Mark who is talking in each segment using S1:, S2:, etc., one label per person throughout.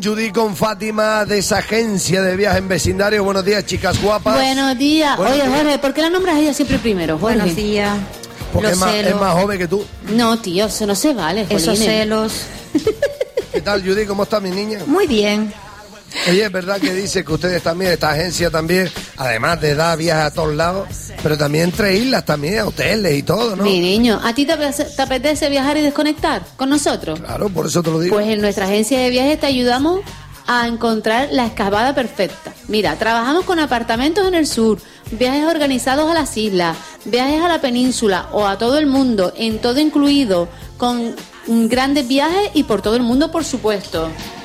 S1: Judy con Fátima de esa agencia de viajes en vecindario. Buenos días, chicas guapas.
S2: Buenos días. Oye, Jorge, ¿por qué la nombras a ella siempre primero, Jorge?
S3: Buenos días.
S1: Porque es más joven que tú.
S2: No, tío, eso no se vale,
S3: Esos
S2: jolines.
S3: celos.
S1: ¿Qué tal, Judy? ¿Cómo está mi niña?
S3: Muy bien.
S1: Oye, es verdad que dice que ustedes también, esta agencia también, además de dar viajes a todos lados, pero también entre islas, también hoteles y todo, ¿no?
S2: Mi niño, ¿a ti te apetece viajar y desconectar con nosotros?
S1: Claro, por eso te lo digo.
S2: Pues en nuestra agencia de viajes te ayudamos a encontrar la escapada perfecta. Mira, trabajamos con apartamentos en el sur, viajes organizados a las islas, viajes a la península o a todo el mundo, en todo incluido, con grandes viajes y por todo el mundo, por supuesto.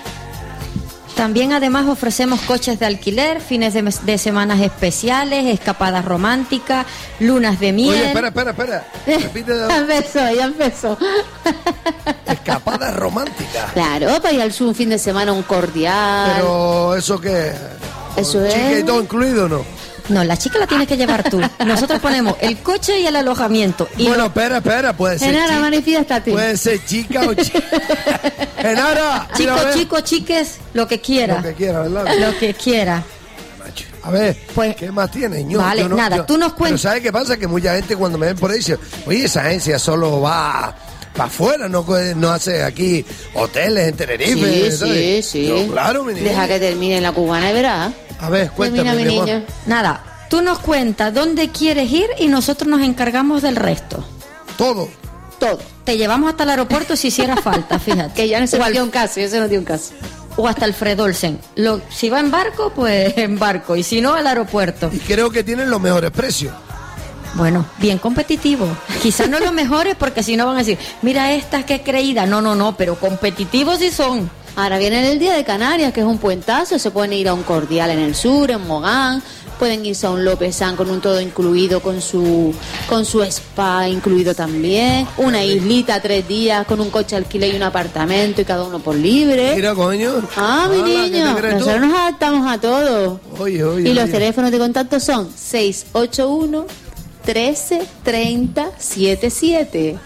S3: También además ofrecemos coches de alquiler, fines de semanas especiales, escapadas románticas, lunas de miel.
S1: Oye, espera. Repite.
S2: Ya empezó.
S1: Escapadas románticas.
S2: Claro, para ir al sur un fin de semana, un cordial.
S1: Pero, ¿eso qué?
S2: Eso es.
S1: ¿Chica y todo incluido o no?
S3: No, la chica la tienes que llevar tú. Nosotros ponemos el coche y el alojamiento. Y
S1: Bueno, espera, puede ser
S2: Genara,
S1: chica.
S2: manifiéstate.
S1: Puede ser chica o chica. Genara,
S3: chiques, lo que quiera.
S1: Lo que quiera, ¿verdad?
S3: Lo que quiera.
S1: A ver,
S3: Pues,
S1: ¿qué más tiene, ño?
S3: vale, tú nos cuentas.
S1: Pero ¿sabes qué pasa? Que mucha gente cuando me ven por ahí dice, oye, esa agencia solo va para afuera, no hace aquí hoteles en Tenerife. ¿sabes?
S2: Sí.
S1: No, claro, mi niña.
S2: Deja que termine la cubana y verás.
S1: A ver, cuéntame,
S2: Termina, mi
S1: mi amor.
S2: niño.
S3: Nada, tú nos cuentas dónde quieres ir y nosotros nos encargamos del resto.
S1: Todo.
S2: Todo.
S3: Te llevamos hasta el aeropuerto si hiciera falta, fíjate.
S2: Que ya no se
S3: O
S2: nos
S3: al-
S2: dio un caso, ya se nos dio un caso.
S3: O hasta el Fredolsen. Si va en barco, pues en barco. Y si no, al aeropuerto.
S1: Y creo que tienen los mejores precios.
S3: Bueno, bien competitivo. Quizás no los mejores porque si no van a decir, mira estas que creída. No, pero competitivos sí son.
S2: Ahora viene el día de Canarias, que es un puentazo. Se pueden ir a un cordial en el sur, en Mogán. Pueden irse a un Lopezán con un todo incluido, con su spa incluido también. Una islita 3 días con un coche alquiler y un apartamento y cada uno por libre.
S1: Mira, coño.
S2: Mi
S1: Hala, ¿qué
S2: niño,
S1: te crees tú?
S2: nosotros nos adaptamos a todo.
S1: Oye.
S2: Y los teléfonos de contacto son 681 13 30 77.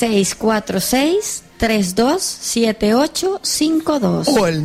S3: 646-327852.
S1: O el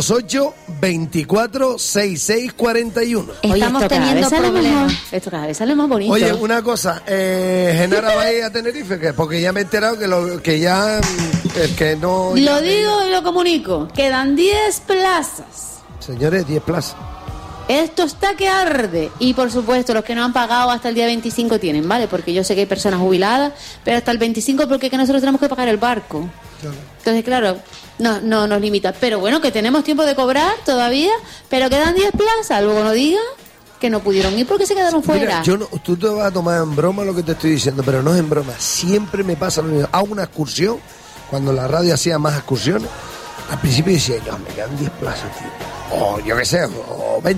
S1: 928-246641.
S3: Estamos
S2: esto cada
S3: teniendo
S2: vez sale
S3: problemas.
S2: mejor. Esto cada vez sale más bonito.
S1: Oye, una cosa, Genara va a ir a Tenerife, ¿qué? Porque ya me he enterado que ya el que no...
S2: Lo digo y lo comunico. Quedan 10 plazas.
S1: Señores, 10 plazas.
S2: Esto está que arde. Y por supuesto, los que no han pagado hasta el día 25 tienen, ¿vale? Porque yo sé que hay personas jubiladas, pero hasta el 25 porque es que nosotros tenemos que pagar el barco.
S1: Claro.
S2: Entonces, claro, no nos limita. Pero bueno, que tenemos tiempo de cobrar todavía, pero quedan 10 plazas. Luego no digan que no pudieron ir porque se quedaron fuera.
S1: Mira, tú te vas a tomar en broma lo que te estoy diciendo, pero no es en broma. Siempre me pasa lo mismo. Hago una excursión, cuando la radio hacía más excursiones, al principio decía, yo, me quedan 10 plazas, tío. O yo qué sé, o 20.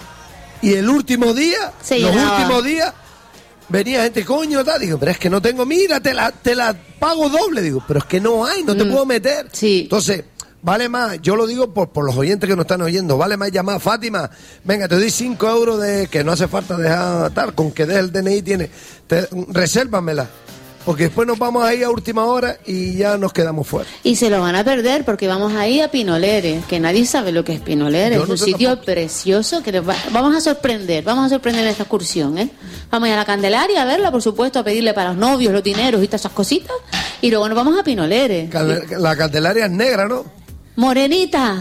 S1: Y el último día, los últimos días, venía gente, coño, tal. Digo, pero es que no tengo, mira, te la pago doble. Digo, pero es que no hay, no te puedo meter.
S2: Sí.
S1: Entonces, vale más, yo lo digo por los oyentes que nos están oyendo, vale más llamar a Fátima, venga, te doy 5 euros de que no hace falta dejar tal, con que des el DNI resérvamela. Porque después nos vamos a ir a última hora y ya nos quedamos fuera.
S2: Y se lo van a perder porque vamos a ir a Pinoleres, que nadie sabe lo que es Pinoleres.
S1: Yo
S2: Es
S1: no
S2: un
S1: sé
S2: sitio
S1: tampoco.
S2: precioso que vamos a sorprender en esta excursión, ¿eh? Vamos a ir a la Candelaria a verla, por supuesto, a pedirle para los novios, los dineros y todas esas cositas. Y luego nos vamos a Pinoleres.
S1: La Candelaria es negra, ¿no?
S2: Morenita,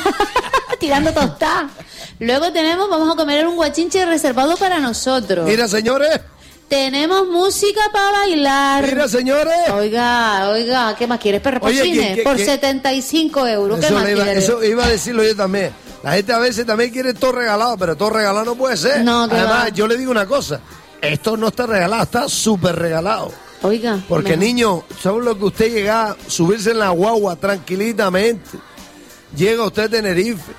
S2: tirando tostada. Luego vamos a comer en un guachinche reservado para nosotros.
S1: Mira, señores,
S2: Tenemos música para bailar.
S1: mira, señores.
S2: Oiga, ¿qué más quieres? Perro por
S1: Oye,
S2: cine,
S1: ¿qué-
S2: por
S1: qué?
S2: 75 euros. ¿Qué
S1: Eso,
S2: más quieres?
S1: eso iba a decirlo yo también. La gente a veces también quiere todo regalado, pero todo regalado no puede ser.
S2: No, que
S1: Además,
S2: va.
S1: yo le digo una cosa, esto no está regalado, está súper regalado.
S2: Oiga.
S1: Porque,
S2: me-
S1: niño, ¿sabes lo que usted llega? Subirse en la guagua tranquilitamente. Llega usted a Tenerife.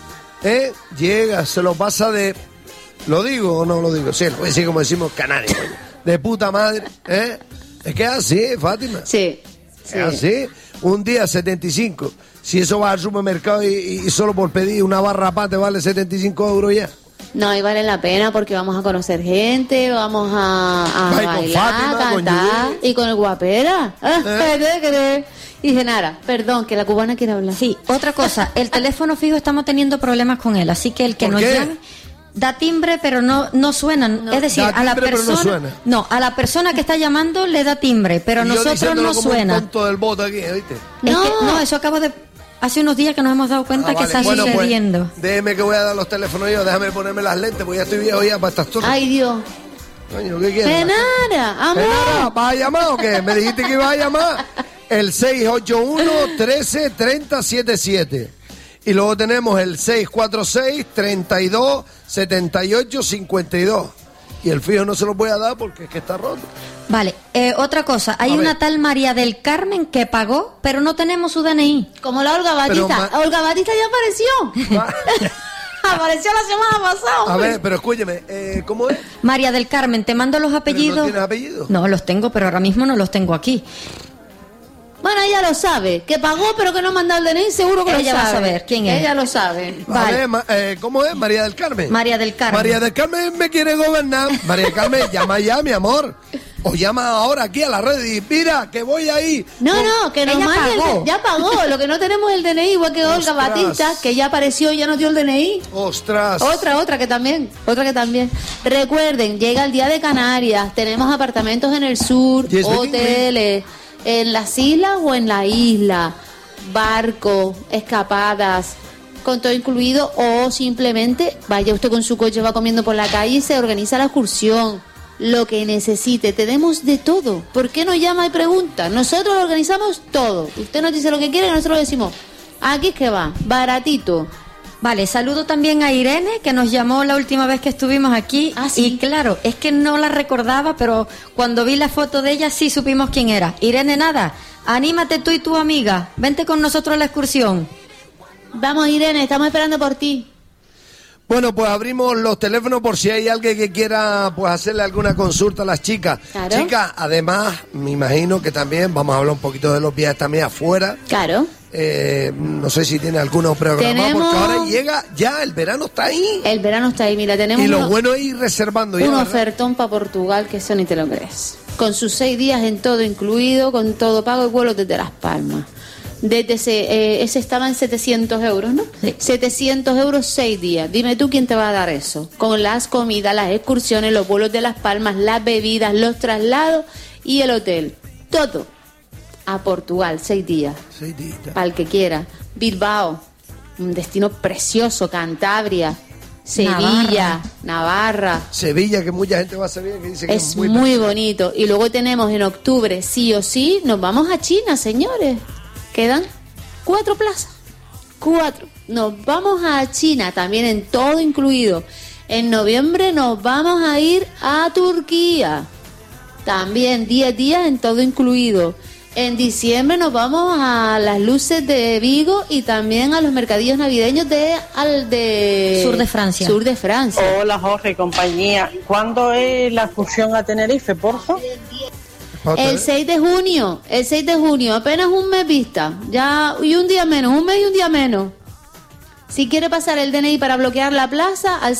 S1: Llega, se lo pasa de... ¿Lo digo o no lo digo? Sí, lo voy a decir como decimos canarios. De puta madre. Es que es así, Fátima.
S2: Sí.
S1: Es así. Un día 75. Si eso va al supermercado y solo por pedir una barra pa te vale 75 euros ya.
S2: No, y vale la pena porque vamos a conocer gente, vamos a
S1: Ay, con
S2: bailar,
S1: Fátima, con
S2: cantar
S1: Judy.
S2: y con el guapera. ¿Qué te crees? Y Genara, perdón, que la cubana quiere hablar.
S3: Sí, otra cosa, el teléfono fijo estamos teniendo problemas con él, así que el que
S1: ¿Por
S3: nos
S1: qué?
S3: llame da timbre pero no suena, es decir,
S1: Da
S3: a la
S1: timbre, pero no
S3: persona
S1: suena.
S3: a la persona que está llamando le da timbre, pero a
S1: Y yo
S3: nosotros
S1: diciéndolo
S3: no
S1: como
S3: suena.
S1: un tonto del voto aquí, ¿viste?
S3: Es que, no, eso acabo de hace unos días que nos hemos dado cuenta que
S1: Vale.
S3: está
S1: Bueno,
S3: sucediendo.
S1: Pues, déjeme que voy a dar los teléfonos yo, déjame ponerme las lentes, porque ya estoy viejo ya para estas torres.
S2: Ay, Dios.
S1: Coño, ¿qué quieres?
S2: Genara, amor.
S1: Genara, ¿vas a llamar o qué? Me dijiste que ibas a llamar el 681-13-30-77. Y luego tenemos el 646-32-78-52. Y el fijo no se lo voy a dar porque es que está roto.
S3: Vale, otra cosa, hay
S1: A
S3: una
S1: ver.
S3: tal María del Carmen que pagó, pero no tenemos su DNI.
S2: Como la Olga
S1: Pero
S2: Batista. Olga Batista ya apareció. Apareció la semana pasada.
S1: A
S2: hombre.
S1: ver, pero escúcheme, ¿cómo es?
S3: María del Carmen, te mando los apellidos.
S1: ¿No tienes apellido?
S3: No, los tengo, pero ahora mismo no los tengo aquí.
S2: Bueno, ella lo sabe. Que pagó, pero que no mandó el DNI, seguro que
S3: Ella
S2: lo
S3: va a
S2: sabe.
S3: saber quién es.
S2: Ella lo sabe.
S3: Vale.
S1: A ver, ¿cómo es? María del Carmen.
S3: María del Carmen.
S1: María del Carmen me quiere gobernar. María del Carmen, llama ya, mi amor. O llama ahora aquí a la red y mira, que voy ahí.
S2: No,
S1: Con-
S2: no, que nos
S3: Ella
S2: mande el
S3: pagó.
S2: ya pagó. Lo que no tenemos es el DNI, igual que Olga
S1: Ostras.
S2: Batista, que ya apareció y ya nos dio el DNI.
S1: Ostras.
S2: Otra que también. Recuerden, llega el Día de Canarias, tenemos apartamentos en el sur,
S1: Yes, baby.
S2: hoteles, en las islas o en la isla, barcos, escapadas, con todo incluido, o simplemente vaya usted con su coche, va comiendo por la calle y se organiza la excursión. Lo que necesite, tenemos de todo. ¿Por qué nos llama y pregunta? Nosotros lo organizamos todo. Usted nos dice lo que quiere y nosotros le decimos, aquí es que va, baratito.
S3: Vale, saludo también a Irene, que nos llamó la última vez que estuvimos aquí.
S2: Ah, sí.
S3: Y claro, es que no la recordaba, pero cuando vi la foto de ella sí supimos quién era. Irene, nada, anímate tú y tu amiga, vente con nosotros a la excursión.
S2: Vamos, Irene, estamos esperando por ti.
S1: Bueno, pues abrimos los teléfonos por si hay alguien que quiera pues hacerle alguna consulta a las chicas.
S2: Claro.
S1: Chicas, además, me imagino que también vamos a hablar un poquito de los viajes también afuera.
S2: Claro.
S1: No sé si tiene alguno programado,
S2: Tenemos-
S1: porque ahora llega ya, el verano está ahí.
S2: El verano está ahí, mira, tenemos
S1: Y lo
S2: uno-
S1: bueno es ir reservando ya,
S2: un
S1: ¿verdad?
S2: ofertón para Portugal que eso ni te lo crees. Con sus 6 días en todo incluido, con todo pago y vuelos desde Las Palmas. Desde ese estaba en 700 euros, ¿no?
S3: Sí.
S2: 700 euros 6 días. Dime tú quién te va a dar eso. Con las comidas, las excursiones, los vuelos de Las Palmas, las bebidas, los traslados y el hotel. Todo. A Portugal, 6 días.
S1: Sí, tita.
S2: Para el que quiera. Bilbao, un destino precioso. Cantabria, Sevilla, Navarra.
S1: Sevilla, que mucha gente va a Sevilla que dice que
S2: Es muy bonito. Y luego tenemos en octubre, sí o sí, nos vamos a China, señores. Quedan 4 plazas. 4. Nos vamos a China, también en todo incluido. En noviembre nos vamos a ir a Turquía. También 10 días en todo incluido. En diciembre nos vamos a las luces de Vigo y también a los mercadillos navideños de
S3: Sur de Francia.
S2: Sur de Francia.
S4: Hola Jorge y compañía. ¿Cuándo es la excursión a Tenerife, porfa?
S2: El 6 de junio, apenas un mes vista, ya, y un día menos, un mes y un día menos. Si quiere pasar el DNI para bloquear la plaza, al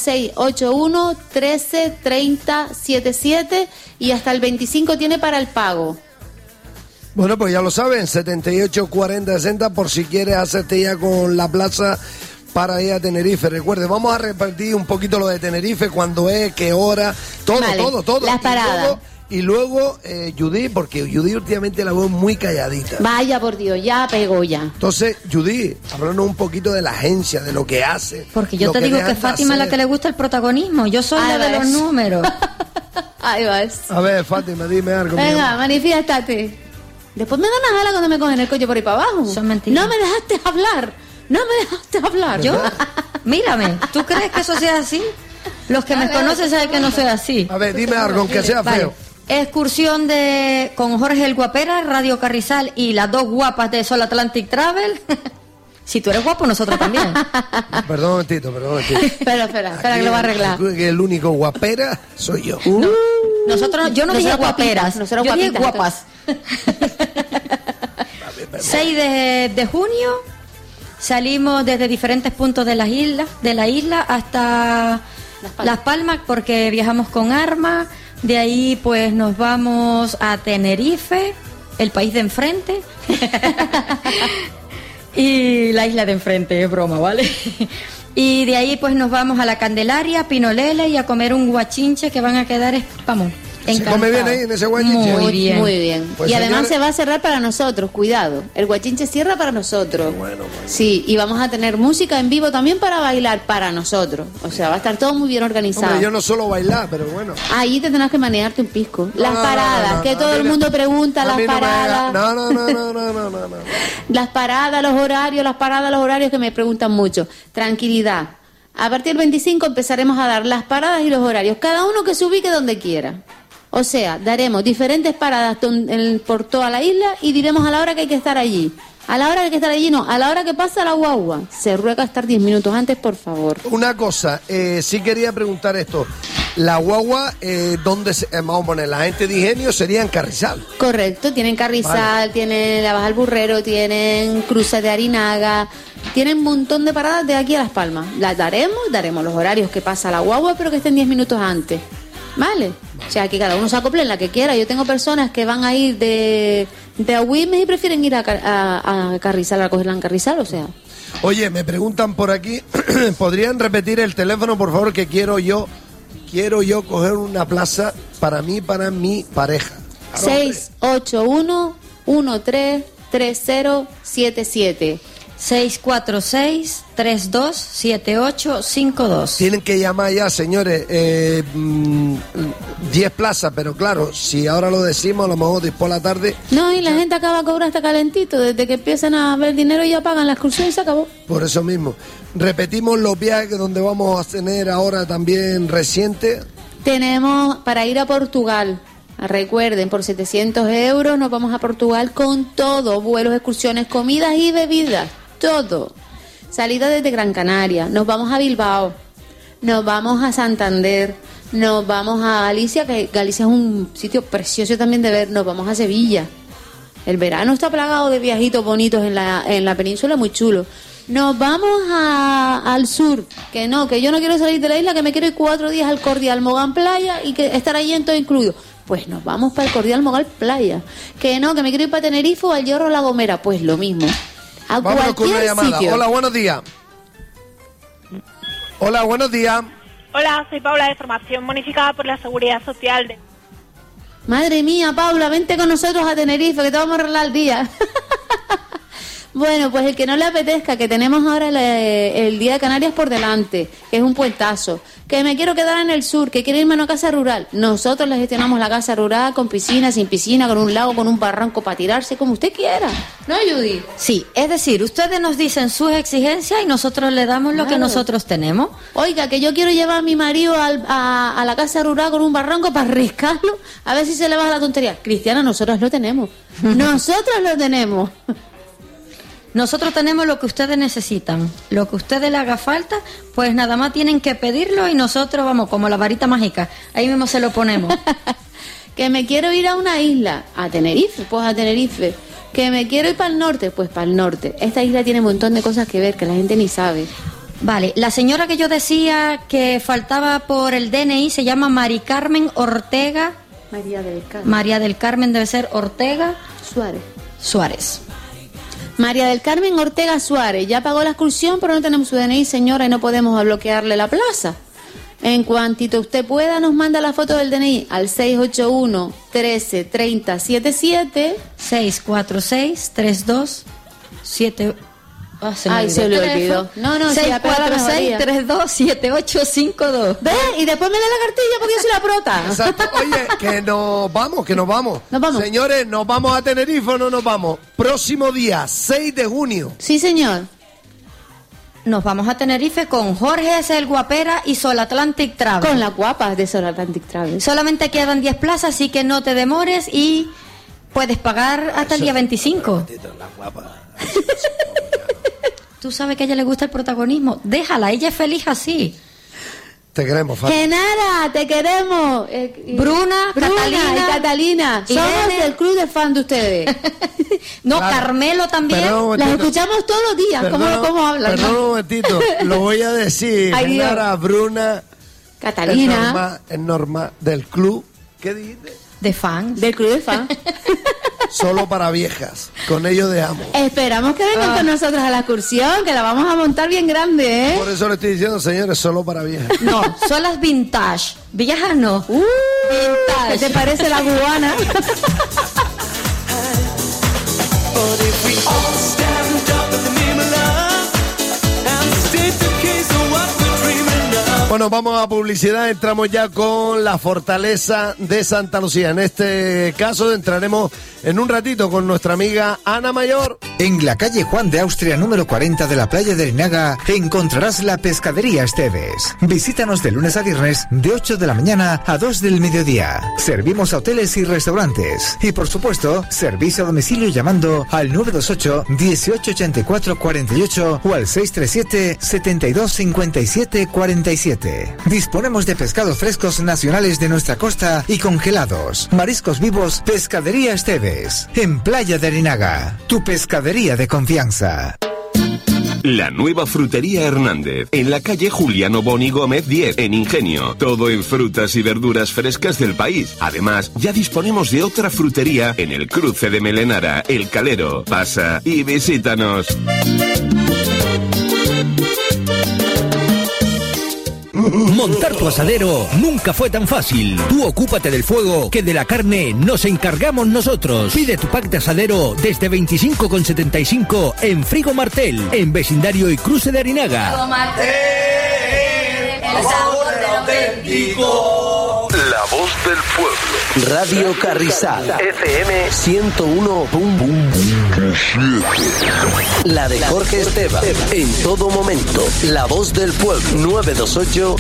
S2: 681-13-30-77 y hasta el 25 tiene para el pago.
S1: Bueno, pues ya lo saben, 78 40 60 por si quieres hacerte ya con la plaza para ir a Tenerife. Recuerde, vamos a repartir un poquito lo de Tenerife, cuándo es, qué hora, todo,
S2: Vale,
S1: todo.
S2: las paradas.
S1: Y luego Judy, porque Judy últimamente la veo muy calladita.
S2: Vaya por Dios, ya pegó ya.
S1: Entonces, Judy, háblanos un poquito de la agencia, de lo que hace.
S3: Porque yo
S1: lo
S3: te digo
S1: dejan
S3: que
S1: de
S3: Fátima es la
S1: hacer.
S3: que le gusta el protagonismo, yo soy
S2: Ahí
S3: la de los
S2: ves.
S3: números.
S2: Ahí vas.
S1: A ver, Fátima, dime algo. mi
S2: Venga,
S1: amor.
S2: manifiéstate. Después me dan una jala cuando me cogen el coche por ahí para abajo.
S3: Son mentiras.
S2: No me dejaste hablar. No me dejaste hablar.
S3: Yo, mírame, ¿tú crees que eso sea así? Los que me conocen saben que no soy así.
S1: A ver, dime algo, aunque sea
S3: Vale.
S1: feo.
S3: Excursión con Jorge el Guapera, Radio Carrizal y las dos guapas de Sol Atlantic Travel. Si tú eres guapo, nosotros también.
S1: Perdón un momentito.
S2: Espera, que lo va a arreglar.
S1: Aquí el único guapera soy yo.
S3: Nosotros, yo no dije
S2: Nosotros
S3: guaperas,
S2: guapitas, nosotros
S3: yo dije
S2: guapitas.
S3: guapas. 6 de junio salimos desde diferentes puntos de la isla hasta Las Palmas porque viajamos con Arma. De ahí pues nos vamos a Tenerife el país de enfrente y la isla de enfrente, es broma, ¿vale? Y de ahí pues nos vamos a la Candelaria, Pinolele y a comer un guachinche que van a quedar, vamos,
S1: ¿Se come bien ahí en ese guachinche?
S3: Muy bien.
S2: Muy bien.
S1: Pues,
S2: y además
S1: señores,
S2: se va a cerrar para nosotros, cuidado. El guachinche cierra para nosotros.
S1: Bueno.
S2: Sí, y vamos a tener música en vivo también para bailar para nosotros. O sea, va a estar todo muy bien organizado.
S1: Hombre, yo no suelo bailar, pero bueno.
S2: Ahí te tendrás que manejarte un pisco. Las
S1: No,
S2: paradas,
S1: no,
S2: que
S1: no,
S2: todo
S1: a mí
S2: el
S1: no-
S2: mundo pregunta,
S1: a
S2: las
S1: mí no me
S2: paradas.
S1: haga- No.
S2: Las paradas, los horarios que me preguntan mucho. Tranquilidad. A partir del 25 empezaremos a dar las paradas y los horarios. Cada uno que se ubique donde quiera. O sea, daremos diferentes paradas por toda la isla y diremos a la hora que hay que estar allí. A la hora que hay que estar allí no, a la hora que pasa la guagua. Se ruega estar 10 minutos antes, por favor.
S1: Una cosa, sí quería preguntar esto. La guagua, ¿dónde vamos a poner? La gente de Ingenio sería en Carrizal.
S2: Correcto, tienen Carrizal, tienen la Baja al Burrero, tienen Cruces de Arinaga, tienen un montón de paradas de aquí a Las Palmas. Las daremos los horarios que pasa la guagua, pero que estén 10 minutos antes. ¿Vale? O sea, que cada uno se acople en la que quiera. Yo tengo personas que van a ir de Agüimes y prefieren ir a Carrizal, a cogerla en Carrizal, o sea.
S1: Oye, me preguntan por aquí, ¿podrían repetir el teléfono, por favor, que quiero yo coger una plaza para mí, para mi pareja?
S2: 681-133077.
S3: 646-327852.
S1: Tienen que llamar ya, señores, 10 plazas, pero claro, si ahora lo decimos, a lo mejor después de la tarde,
S2: No, y la gente acaba de cobrar hasta calentito. Desde que empiezan a ver dinero ya pagan la excursión y se acabó.
S1: por eso mismo. Repetimos los viajes donde vamos a tener ahora también reciente.
S2: Tenemos para ir a Portugal. Recuerden, por 700 euros nos vamos a Portugal con todo. Vuelos, excursiones, comidas y bebidas. Todo. Salida desde Gran Canaria. Nos vamos a Bilbao. Nos vamos a Santander. Nos vamos a Galicia, que Galicia es un sitio precioso también de ver. Nos vamos a Sevilla. El verano está plagado de viajitos bonitos en la península, muy chulo. Nos vamos al sur, que yo no quiero salir de la isla, que me quiero ir 4 días al Cordial Mogán Playa y que estar allí en todo incluido. Pues nos vamos para el Cordial Mogán Playa. Que me quiero ir para Tenerife o al Hierro La Gomera, pues lo mismo. A
S1: Vámonos con una
S2: cualquier
S1: llamada.
S2: sitio.
S1: Hola, buenos días. Hola, buenos días.
S5: Hola, soy Paula de Formación Bonificada por la Seguridad Social de...
S2: Madre mía, Paula, vente con nosotros a Tenerife, que te vamos a arreglar el día. Bueno, pues el que no le apetezca, que tenemos ahora el Día de Canarias por delante, que es un puentazo, que me quiero quedar en el sur, que quiero irme a una casa rural. Nosotros le gestionamos la casa rural con piscina, sin piscina, con un lago, con un barranco para tirarse, como usted quiera. ¿No, Judy?
S3: Sí, es decir, ustedes nos dicen sus exigencias y nosotros le damos lo que
S2: Claro.
S3: nosotros tenemos.
S2: Oiga, que yo quiero llevar a mi marido a la casa rural con un barranco para riscarlo, a ver si se le baja la tontería. Cristiana, nosotros lo tenemos. Nosotros lo tenemos.
S3: Nosotros tenemos lo que ustedes necesitan. Lo que a ustedes les haga falta, pues nada más tienen que pedirlo y nosotros vamos como la varita mágica. Ahí mismo se lo ponemos.
S2: Que me quiero ir a una isla, a Tenerife, pues a Tenerife. Que me quiero ir para el norte, pues para el norte. Esta isla tiene un montón de cosas que ver que la gente ni sabe.
S3: Vale, la señora que yo decía que faltaba por el DNI se llama Mari Carmen Ortega.
S2: María del Carmen
S3: María del Carmen debe ser Ortega
S2: Suárez.
S3: Suárez.
S2: María del Carmen Ortega Suárez. Ya pagó la excursión, pero no tenemos su DNI, señora, y no podemos bloquearle la plaza. En cuantito usted pueda, nos manda la foto del DNI al 681-133077.
S3: 646-3278.
S2: Ay, se le olvidó. No, si apaga la memoria.
S3: 646-327852.
S2: ¿Ve? Y después me da la cartilla porque yo soy la prota.
S1: Exacto. Oye, que nos vamos.
S2: Nos vamos.
S1: Señores, ¿nos vamos a Tenerife o no nos vamos? Próximo día, 6 de junio.
S2: Sí, señor.
S3: Nos vamos a Tenerife con Jorge S. el Guapera y Sol Atlantic Travel.
S2: Con las guapas de Sol Atlantic Travel.
S3: Solamente quedan 10 plazas, así que no te demores y puedes pagar hasta el día 25. Tú sabes que a ella le gusta el protagonismo. Déjala, ella es feliz así.
S1: Te queremos, Fati.
S2: Que nada, te queremos.
S3: Bruna,
S2: y Catalina. Somos
S3: Irene.
S2: del club de fan de ustedes.
S3: No,
S1: Claro.
S3: Carmelo también.
S1: Perdón un
S2: Las
S1: momentito.
S2: escuchamos todos los días. ¿Cómo hablan?
S1: Perdón un momentito, lo voy a decir.
S2: Ay, Dios.
S1: Genara, Bruna,
S2: Catalina.
S1: es norma del club. ¿Qué dijiste?
S3: de fans.
S2: Del club de fans.
S1: Solo para viejas. Con ello dejamos.
S2: Esperamos que vengan con nosotros a la excursión, que la vamos a montar bien grande, ¿eh?
S1: Por eso le estoy diciendo, señores, solo para viejas.
S3: No, son las vintage. Viejas no.
S2: Vintage. ¿Qué te parece la cubana?
S1: Bueno, vamos a publicidad, entramos ya con la fortaleza de Santa Lucía. En este caso entraremos en un ratito con nuestra amiga Ana Mayor.
S6: En la calle Juan de Austria número 40 de la playa de Arinaga encontrarás la Pescadería Esteves. Visítanos de lunes a viernes de 8 de la mañana a 2 del mediodía. Servimos a hoteles y restaurantes. Y por supuesto, servicio a domicilio llamando al 928 1884 48 o al 637 72 57 47. Disponemos de pescados frescos nacionales de nuestra costa y congelados. Mariscos vivos, Pescadería Esteves. En Playa de Arinaga, tu pescadería de confianza.
S7: La nueva frutería Hernández, en la calle Juliano Boni Gómez 10, en Ingenio. Todo en frutas y verduras frescas del país. Además, ya disponemos de otra frutería en el cruce de Melenara, El Calero. Pasa y visítanos.
S8: Montar tu asadero nunca fue tan fácil. Tú ocúpate del fuego, que de la carne nos encargamos nosotros. Pide tu pack de asadero desde 25,75 en Frigo Martel, en vecindario y cruce de Arinaga.
S9: Frigo Martel, el sabor auténtico.
S10: La voz del pueblo. Radio Carrizal. FM 101.7. La de Jorge Esteban. En todo momento. La voz del pueblo. 928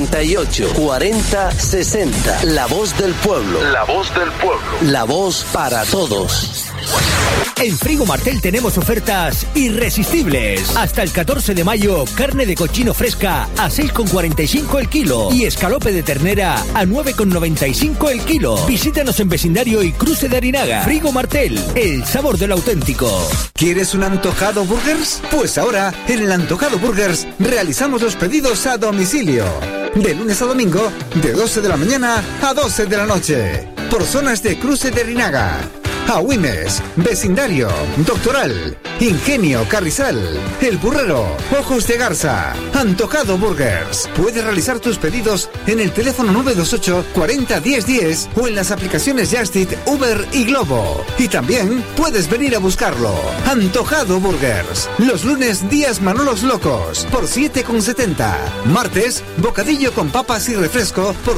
S10: 78 40 60. La voz del pueblo. La voz del pueblo. La voz para todos.
S8: En Frigo Martel tenemos ofertas irresistibles. Hasta el 14 de mayo, carne de cochino fresca a 6,45 el kilo y escalope de ternera a 9,95 el kilo. Visítanos en vecindario y cruce de Arinaga. Frigo Martel, el sabor del auténtico.
S6: ¿Quieres un antojado burgers? Pues ahora, en el Antojado Burgers, realizamos los pedidos a domicilio. De lunes a domingo, de 12 de la mañana a 12 de la noche. Por zonas de cruce de Arinaga. Agüimes, Vecindario, Doctoral, Ingenio, Carrizal, El Burrero, Ojos de Garza, Antojado Burgers. Puedes realizar tus pedidos en el teléfono 928 40 10 10 o en las aplicaciones Just Eat, Uber y Globo. Y también puedes venir a buscarlo. Antojado Burgers. Los lunes, días Manolos Locos por 7,70. Martes, bocadillo con papas y refresco por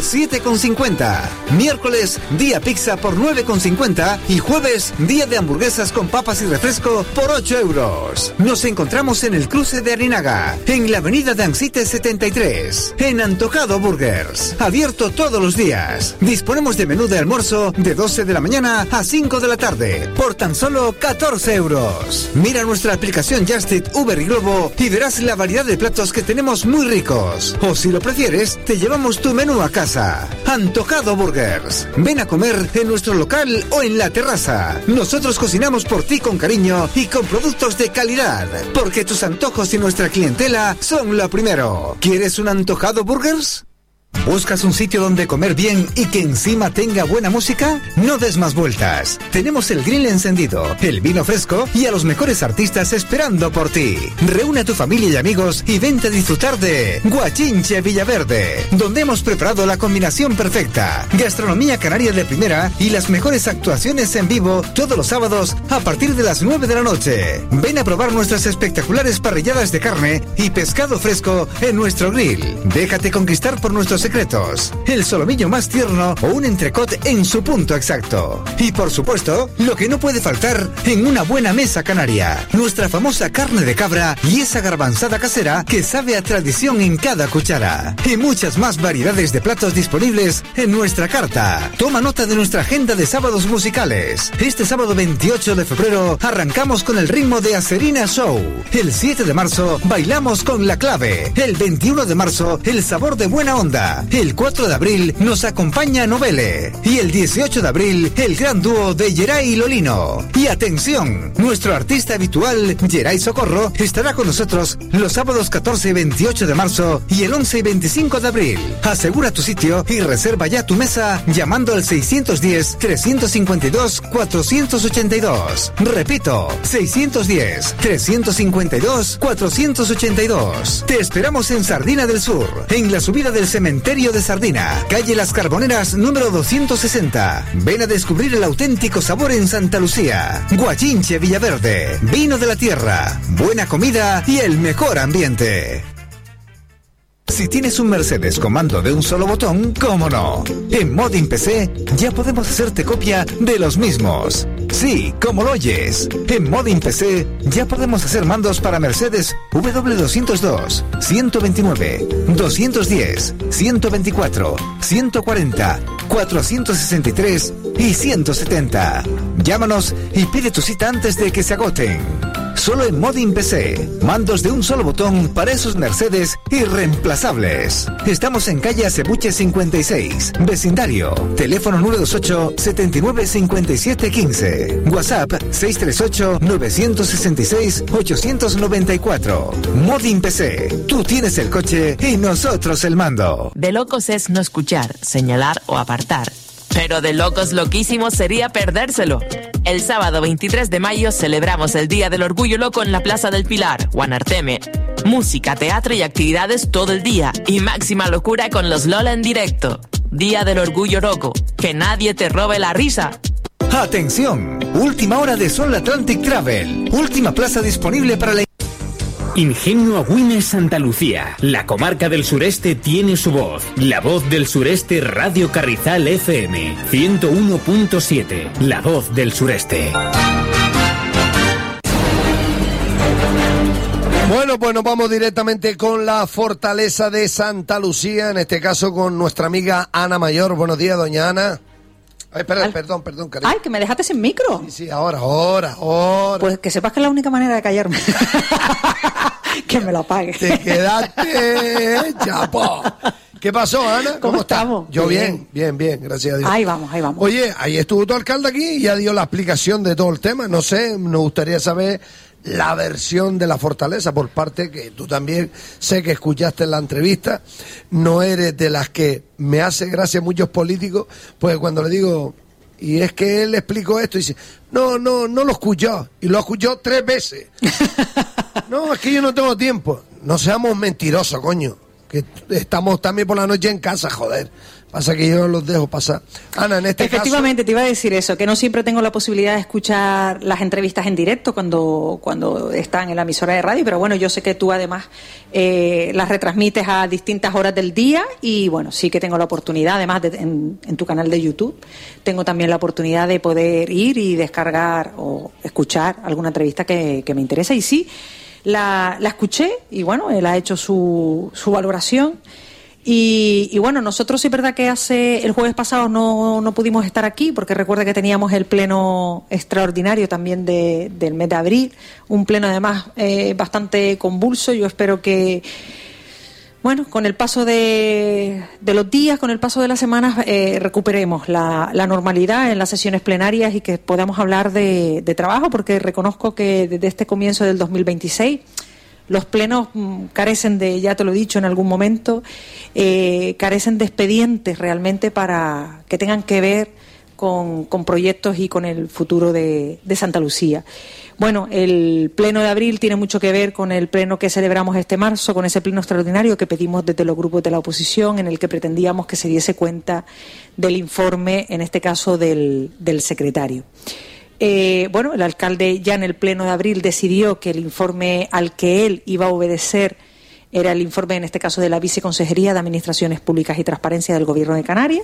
S6: 7,50. Miércoles, día pizza por 9,50 y jueves, día de hamburguesas con papas y refresco por 8 euros. Nos encontramos en el cruce de Arinaga, en la avenida de Ansite 73, en Antojado Burgers. Abierto todos los días. Disponemos de menú de almuerzo de 12 de la mañana a 5 de la tarde, por tan solo 14 euros. Mira nuestra aplicación Just Eat, Uber y Globo y verás la variedad de platos que tenemos muy ricos. O si lo prefieres, te llevamos tu menú a casa. Antojado Burgers. Ven a comer en nuestro local o en la terraza. Nosotros cocinamos por ti con cariño y con productos de calidad, porque tus antojos y nuestra clientela son lo primero. ¿Quieres un Antojado Burgers? ¿Buscas un sitio donde comer bien y que encima tenga buena música? No des más vueltas. Tenemos el grill encendido, el vino fresco y a los mejores artistas esperando por ti. Reúne a tu familia y amigos y vente a disfrutar de Guachinche Villaverde, donde hemos preparado la combinación perfecta. Gastronomía canaria de primera y las mejores actuaciones en vivo todos los sábados a partir de las 9 de la noche. Ven a probar nuestras espectaculares parrilladas de carne y pescado fresco en nuestro grill. Déjate conquistar por nuestros secretos, el solomillo más tierno o un entrecot en su punto exacto. Y por supuesto, lo que no puede faltar en una buena mesa canaria, nuestra famosa carne de cabra y esa garbanzada casera que sabe a tradición en cada cuchara. Y muchas más variedades de platos disponibles en nuestra carta. Toma nota de nuestra agenda de sábados musicales. Este sábado 28 de febrero arrancamos con el ritmo de Acerina Show. El 7 de marzo bailamos con La Clave. El 21 de marzo el sabor de Buena Onda. Málaga. El 4 de abril nos acompaña Novele. Y el 18 de abril, el gran dúo de Geray y Lolino. Y atención, nuestro artista habitual, Geray Socorro, estará con nosotros los sábados 14 y 28 de marzo y el 11 y 25 de abril. Asegura tu sitio y reserva ya tu mesa llamando al 610-352-482. Repito, 610-352-482. Te esperamos en Sardina del Sur, en la subida del cementerio de Sardina, calle Las Carboneras número 260. Ven a descubrir el auténtico sabor en Santa Lucía. Guachinche Villaverde, vino de la tierra, buena comida y el mejor ambiente. Si tienes un Mercedes con mando de un solo botón, ¿cómo no? En Modin PC ya podemos hacerte copia de los mismos. Sí, como lo oyes. En Modin PC ya podemos hacer mandos para Mercedes W202, 129, 210, 124, 140, 463 y 170. Llámanos y pide tu cita antes de que se agoten. Solo en Modin PC, mandos de un solo botón para esos Mercedes irreemplazables. Estamos en calle Acebuche 56, vecindario. Teléfono 928 79 57 15. WhatsApp 638 966 894. Modin PC, tú tienes el coche y nosotros el mando.
S11: De locos es no escuchar, señalar o apartar. Pero de locos loquísimos sería perdérselo. El sábado 23 de mayo celebramos el Día del Orgullo Loco en la Plaza del Pilar, Guanarteme. Música, teatro y actividades todo el día. Y máxima locura con los Lola en directo. Día del Orgullo Loco. Que nadie te robe la risa.
S6: ¡Atención! Última hora de Sol Atlantic Travel. Última plaza disponible para la...
S12: Ingenio Agüines Santa Lucía. La comarca del sureste tiene su voz. La voz del sureste Radio Carrizal FM 101.7. La voz del sureste.
S1: Bueno, pues nos vamos directamente con la fortaleza de Santa Lucía, en este caso con nuestra amiga Ana Mayor. Buenos días, doña Ana. Ay, perdón, cariño.
S13: Ay, que me dejaste sin micro.
S1: Sí, ahora.
S13: Pues que sepas que es la única manera de callarme. Que me lo apague.
S1: Te quedaste chapo. ¿Qué pasó, Ana?
S13: ¿Cómo estamos?
S1: Yo bien, gracias a Dios.
S13: Ahí vamos.
S1: Oye, ahí estuvo tu alcalde aquí y ya dio la explicación de todo el tema. No sé, nos gustaría saber la versión de la fortaleza por parte que tú también sé que escuchaste en la entrevista. No eres de las que me hace gracia muchos políticos, pues cuando le digo, y es que él explicó esto, y dice, no lo escuchó, y lo escuchó 3 veces. No, es que yo no tengo tiempo. No seamos mentirosos, coño, que estamos también por la noche en casa, joder. Pasa que yo los dejo pasar. Ana, en este
S13: Efectivamente, te iba a decir eso, que no siempre tengo la posibilidad de escuchar las entrevistas en directo cuando están en la emisora de radio, pero bueno, yo sé que tú además las retransmites a distintas horas del día y bueno, sí que tengo la oportunidad, además en tu canal de YouTube, tengo también la oportunidad de poder ir y descargar o escuchar alguna entrevista que me interesa y sí, la escuché y bueno, él ha hecho su valoración. Y bueno, nosotros sí es verdad que el jueves pasado no pudimos estar aquí porque recuerda que teníamos el pleno extraordinario también del mes de abril, un pleno además bastante convulso. Yo espero que, bueno, con el paso de los días, con el paso de las semanas, recuperemos la normalidad en las sesiones plenarias y que podamos hablar de trabajo, porque reconozco que desde este comienzo del 2026 los plenos carecen de, ya te lo he dicho en algún momento, carecen de expedientes realmente para que tengan que ver con proyectos y con el futuro de Santa Lucía. Bueno, el pleno de abril tiene mucho que ver con el pleno que celebramos este marzo, con ese pleno extraordinario que pedimos desde los grupos de la oposición, en el que pretendíamos que se diese cuenta del informe, en este caso del secretario. Bueno, el alcalde ya en el pleno de abril decidió que el informe al que él iba a obedecer era el informe, en este caso, de la Viceconsejería de Administraciones Públicas y Transparencia del Gobierno de Canarias,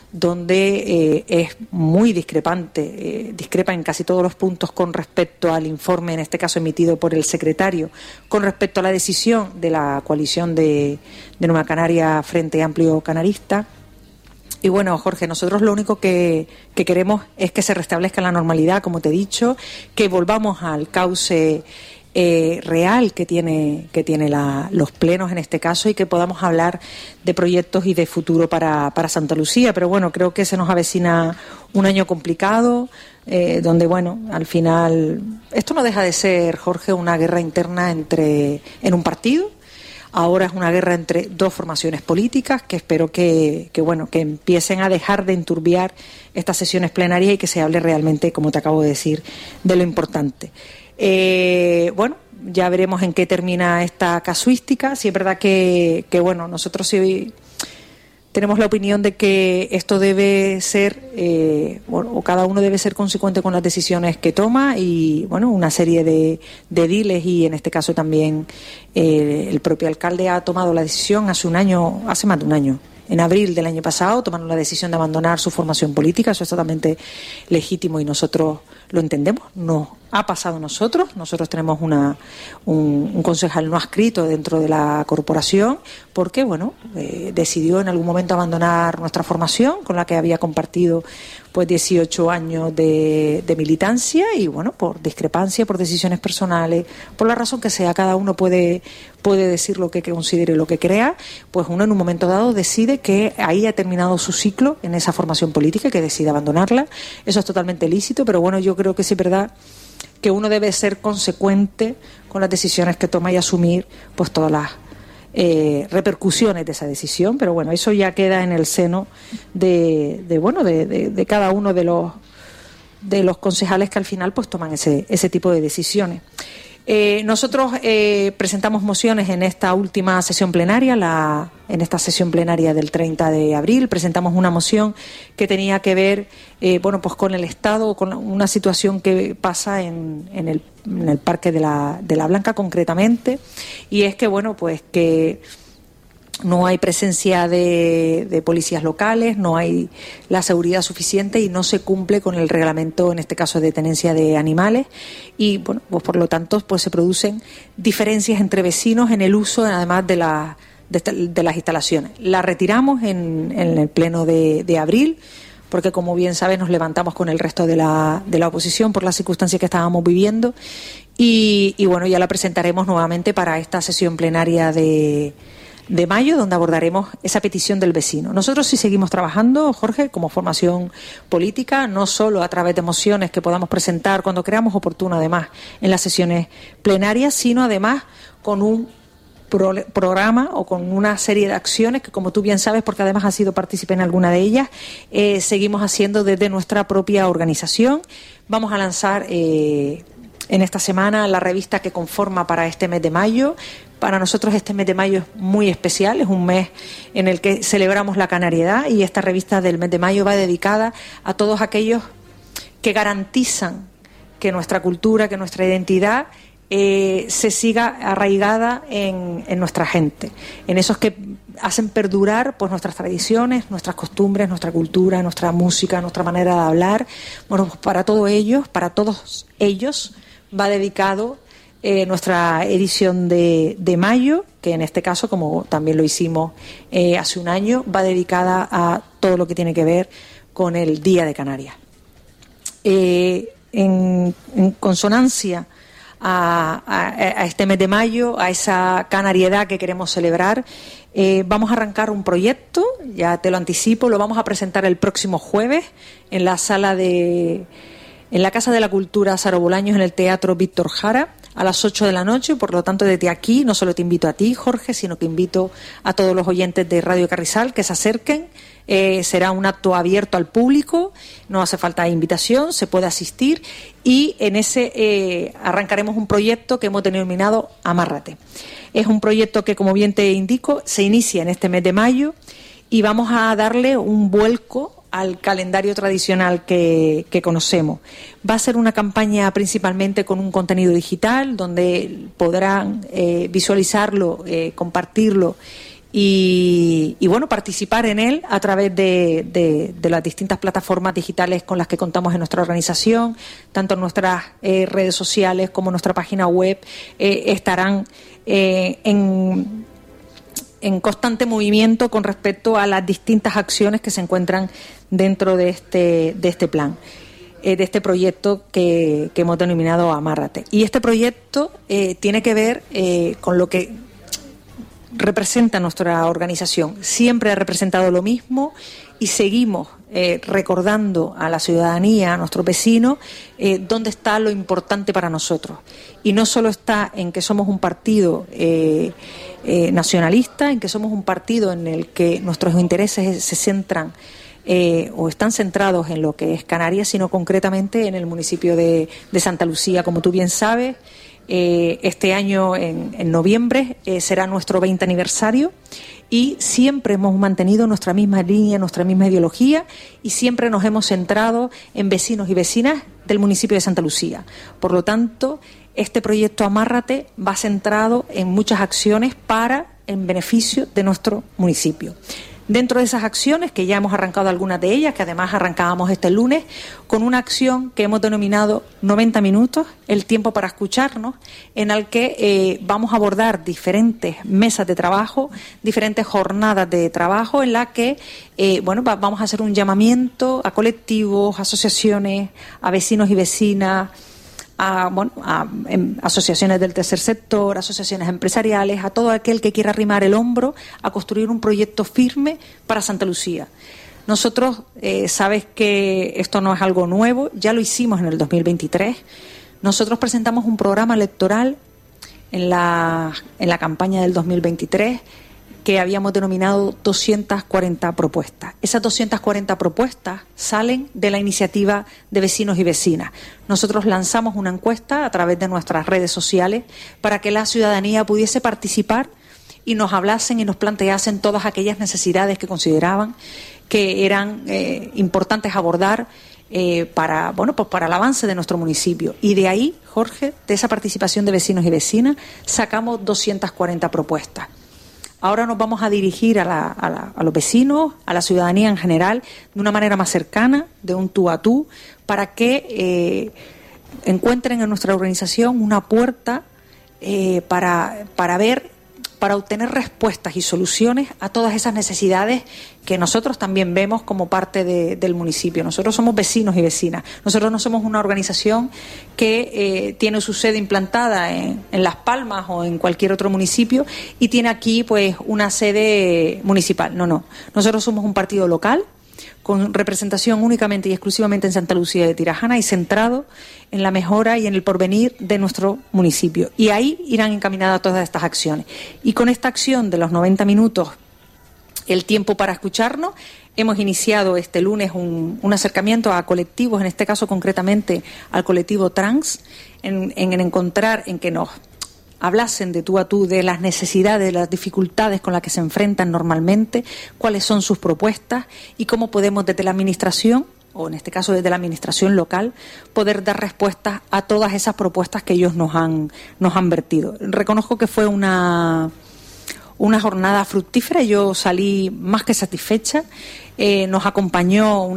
S13: donde es muy discrepante, discrepa en casi todos los puntos con respecto al informe, en este caso emitido por el secretario, con respecto a la decisión de la coalición de Nueva Canaria Frente Amplio Canarista. Y bueno, Jorge, nosotros lo único que queremos es que se restablezca la normalidad, como te he dicho, que volvamos al cauce real que tiene los plenos en este caso, y que podamos hablar de proyectos y de futuro para Santa Lucía. Pero bueno, creo que se nos avecina un año complicado, donde bueno, al final esto no deja de ser, Jorge, una guerra interna en un partido. Ahora es una guerra entre dos formaciones políticas que espero que empiecen a dejar de enturbiar estas sesiones plenarias y que se hable realmente, como te acabo de decir, de lo importante. Bueno, ya veremos en qué termina esta casuística. Sí es verdad que bueno, nosotros sí tenemos la opinión de que esto debe ser, o cada uno debe ser consecuente con las decisiones que toma, y bueno, una serie de ediles, y en este caso también el propio alcalde ha tomado la decisión hace más de un año, en abril del año pasado, tomaron la decisión de abandonar su formación política. Eso es totalmente legítimo y nosotros lo entendemos. Nos ha pasado a nosotros tenemos un concejal no adscrito dentro de la corporación porque bueno, decidió en algún momento abandonar nuestra formación con la que había compartido pues 18 años de militancia, y bueno, por discrepancia, por decisiones personales, por la razón que sea, cada uno puede decir lo que considere, lo que crea, pues uno en un momento dado decide que ahí ha terminado su ciclo en esa formación política y que decide abandonarla. Eso es totalmente lícito, pero bueno, yo creo que sí es verdad que uno debe ser consecuente con las decisiones que toma y asumir pues todas las repercusiones de esa decisión. Pero bueno, eso ya queda en el seno de cada uno de los concejales que al final pues toman ese tipo de decisiones. Nosotros presentamos mociones en esta última sesión plenaria, en esta sesión plenaria del 30 de abril, presentamos una moción que tenía que ver pues con el Estado, con una situación que pasa en el Parque de la Blanca concretamente, y es que bueno, pues que no hay presencia de policías locales, no hay la seguridad suficiente y no se cumple con el reglamento, en este caso de tenencia de animales, y bueno, pues por lo tanto pues se producen diferencias entre vecinos en el uso además de las instalaciones. La retiramos en el pleno de abril porque, como bien sabes, nos levantamos con el resto de la oposición por las circunstancias que estábamos viviendo, y bueno, ya la presentaremos nuevamente para esta sesión plenaria de mayo, donde abordaremos esa petición del vecino. Nosotros sí seguimos trabajando, Jorge, como formación política, no solo a través de mociones que podamos presentar cuando creamos oportuno, además, en las sesiones plenarias, sino además con un programa o con una serie de acciones que, como tú bien sabes, porque además has sido partícipe en alguna de ellas, seguimos haciendo desde nuestra propia organización. Vamos a lanzar en esta semana la revista que conforma para este mes de mayo. Para nosotros este mes de mayo es muy especial, es un mes en el que celebramos la canariedad, y esta revista del mes de mayo va dedicada a todos aquellos que garantizan que nuestra cultura, que nuestra identidad se siga arraigada en nuestra gente, en esos que hacen perdurar pues nuestras tradiciones, nuestras costumbres, nuestra cultura, nuestra música, nuestra manera de hablar. Bueno, pues para todos ellos va dedicado nuestra edición de mayo, que en este caso, como también lo hicimos hace un año, va dedicada a todo lo que tiene que ver con el Día de Canarias. En consonancia a este mes de mayo, a esa canariedad que queremos celebrar, vamos a arrancar un proyecto, ya te lo anticipo, lo vamos a presentar el próximo jueves en la Casa de la Cultura Saro Bolaños, en el Teatro Víctor Jara, a las 8 de la noche. Por lo tanto, desde aquí no solo te invito a ti, Jorge, sino que invito a todos los oyentes de Radio Carrizal que se acerquen. Será un acto abierto al público, no hace falta invitación, se puede asistir, y en ese arrancaremos un proyecto que hemos denominado Amárrate. Es un proyecto que, como bien te indico, se inicia en este mes de mayo, y vamos a darle un vuelco al calendario tradicional que conocemos. Va a ser una campaña principalmente con un contenido digital donde podrán visualizarlo, compartirlo y bueno, participar en él a través de las distintas plataformas digitales con las que contamos en nuestra organización. Tanto en nuestras redes sociales como en nuestra página web estarán en constante movimiento con respecto a las distintas acciones que se encuentran dentro de este plan. de este proyecto que hemos denominado Amárrate. Y este proyecto tiene que ver con lo que representa nuestra organización. Siempre ha representado lo mismo y seguimos recordando a la ciudadanía, a nuestros vecinos, dónde está lo importante para nosotros. Y no solo está en que somos un partido nacionalista, en que somos un partido en el que nuestros intereses se centran o están centrados en lo que es Canarias, sino concretamente en el municipio de Santa Lucía. Como tú bien sabes, este año en noviembre será nuestro 20 aniversario y siempre hemos mantenido nuestra misma línea, nuestra misma ideología y siempre nos hemos centrado en vecinos y vecinas del municipio de Santa Lucía. Por lo tanto, este proyecto Amárrate va centrado en muchas acciones en beneficio de nuestro municipio. Dentro de esas acciones, que ya hemos arrancado algunas de ellas, que además arrancábamos este lunes, con una acción que hemos denominado 90 minutos, el tiempo para escucharnos, en el que vamos a abordar diferentes mesas de trabajo, diferentes jornadas de trabajo, en las que vamos a hacer un llamamiento a colectivos, asociaciones, a vecinos y vecinas, a asociaciones del tercer sector, asociaciones empresariales, a todo aquel que quiera arrimar el hombro a construir un proyecto firme para Santa Lucía. Nosotros, sabes que esto no es algo nuevo, ya lo hicimos en el 2023. Nosotros presentamos un programa electoral en la campaña del 2023 que habíamos denominado 240 propuestas. Esas 240 propuestas salen de la iniciativa de vecinos y vecinas. Nosotros lanzamos una encuesta a través de nuestras redes sociales para que la ciudadanía pudiese participar y nos hablasen y nos planteasen todas aquellas necesidades que consideraban que eran importantes abordar para el avance de nuestro municipio. Y de ahí, Jorge, de esa participación de vecinos y vecinas, sacamos 240 propuestas. Ahora nos vamos a dirigir a los vecinos, a la ciudadanía en general, de una manera más cercana, de un tú a tú, para que encuentren en nuestra organización una puerta para obtener respuestas y soluciones a todas esas necesidades que nosotros también vemos como parte del municipio. Nosotros somos vecinos y vecinas. Nosotros no somos una organización que tiene su sede implantada en Las Palmas o en cualquier otro municipio y tiene aquí pues una sede municipal. No. Nosotros somos un partido local con representación únicamente y exclusivamente en Santa Lucía de Tirajana y centrado en la mejora y en el porvenir de nuestro municipio. Y ahí irán encaminadas todas estas acciones. Y con esta acción de los 90 minutos, el tiempo para escucharnos, hemos iniciado este lunes un acercamiento a colectivos, en este caso concretamente al colectivo trans, en encontrar, en que nos hablasen de tú a tú de las necesidades, de las dificultades con las que se enfrentan normalmente, cuáles son sus propuestas y cómo podemos desde la administración, o en este caso desde la administración local, poder dar respuestas a todas esas propuestas que ellos nos han vertido. Reconozco que fue una jornada fructífera, yo salí más que satisfecha. Nos acompañó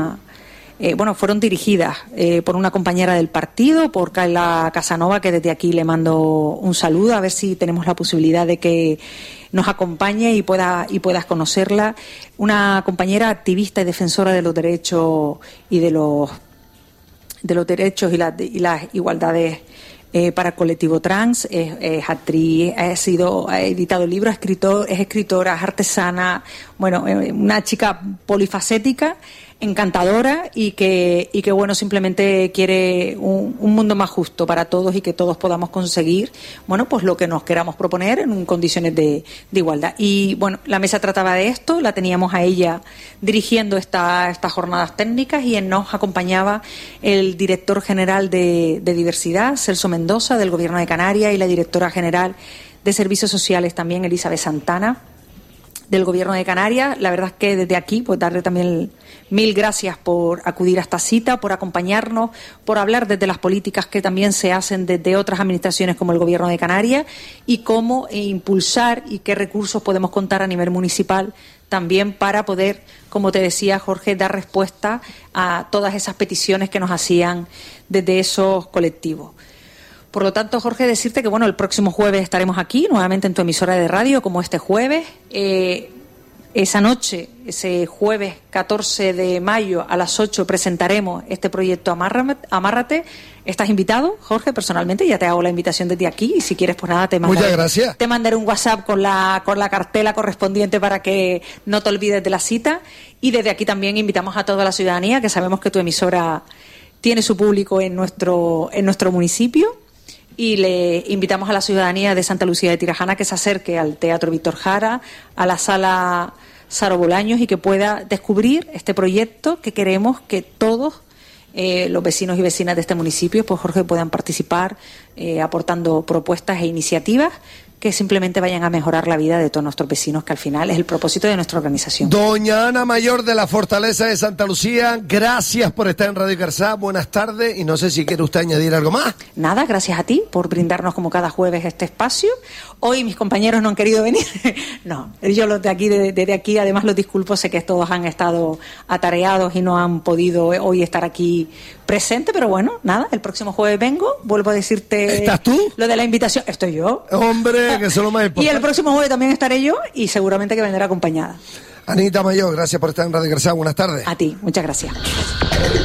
S13: fueron dirigidas por una compañera del partido, por Carla Casanova, que desde aquí le mando un saludo, a ver si tenemos la posibilidad de que nos acompañe y puedas conocerla. Una compañera activista y defensora de los derechos y de los derechos y las igualdades para el colectivo trans, es actriz, ha editado libros, es escritora, es artesana, una chica polifacética, encantadora y que simplemente quiere un mundo más justo para todos y que todos podamos conseguir pues lo que nos queramos proponer en condiciones de igualdad. Y la mesa trataba de esto, la teníamos a ella dirigiendo estas jornadas técnicas y nos acompañaba el director general de Diversidad, Celso Mendoza, del Gobierno de Canarias, y la directora general de Servicios Sociales también, Elizabeth Santana, del Gobierno de Canarias. La verdad es que desde aquí darle también mil gracias por acudir a esta cita, por acompañarnos, por hablar desde las políticas que también se hacen desde otras administraciones como el Gobierno de Canarias y cómo impulsar y qué recursos podemos contar a nivel municipal también para poder, como te decía Jorge, dar respuesta a todas esas peticiones que nos hacían desde esos colectivos. Por lo tanto, Jorge, decirte que el próximo jueves estaremos aquí nuevamente en tu emisora de radio, como este jueves. esa noche, ese jueves 14 de mayo a las 8 presentaremos este proyecto Amárrate. Estás invitado, Jorge, personalmente, ya te hago la invitación desde aquí y si quieres, pues nada, te mandaré,
S1: muchas gracias.
S13: Te mandaré un WhatsApp con la cartela correspondiente para que no te olvides de la cita. Y desde aquí también invitamos a toda la ciudadanía, que sabemos que tu emisora tiene su público en nuestro municipio. Y le invitamos a la ciudadanía de Santa Lucía de Tirajana que se acerque al Teatro Víctor Jara, a la Sala Saro Bolaños, y que pueda descubrir este proyecto que queremos que todos los vecinos y vecinas de este municipio, pues Jorge, puedan participar aportando propuestas e iniciativas que simplemente vayan a mejorar la vida de todos nuestros vecinos, que al final es el propósito de nuestra organización.
S1: Doña Ana Mayor de la Fortaleza de Santa Lucía, gracias por estar en Radio Carzá, buenas tardes, y no sé si quiere usted añadir algo más.
S13: Nada, gracias a ti por brindarnos como cada jueves este espacio. Hoy mis compañeros no han querido venir. No, yo los de aquí, desde aquí, además los disculpo, sé que todos han estado atareados y no han podido hoy estar aquí presente, pero bueno, nada, el próximo jueves vengo, vuelvo a decirte...
S1: ¿Estás tú?
S13: Lo de la invitación, estoy yo.
S1: Hombre, que eso es lo más importante.
S13: Y el próximo jueves también estaré yo y seguramente que vendré acompañada.
S1: Anita Mayor, gracias por estar en Radio Carzá, buenas tardes.
S13: A ti, muchas gracias.